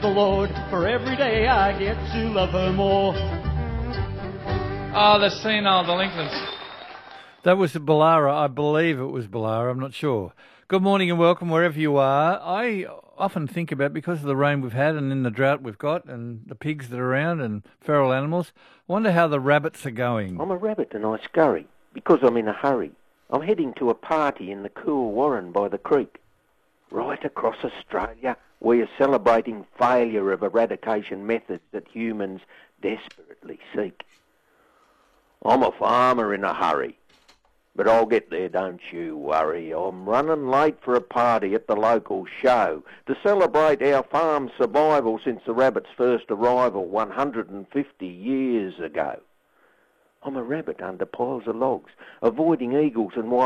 the Lord, for every day I get to love her more. Oh, the senile delinquents. That was Ballara. I believe it was Ballara. I'm not sure. Good morning and welcome wherever you are. I often think about, because of the rain we've had and in the drought we've got and the pigs that are around and feral animals, I wonder how the rabbits are going. I'm a rabbit and I scurry because I'm in a hurry. I'm heading to a party in the cool warren by the creek. Right across Australia, we are celebrating failure of eradication methods that humans desperately seek. I'm a farmer in a hurry, but I'll get there, don't you worry. I'm running late for a party at the local show to celebrate our farm's survival since the rabbit's first arrival 150 years ago. I'm a rabbit under piles of logs, avoiding eagles and wild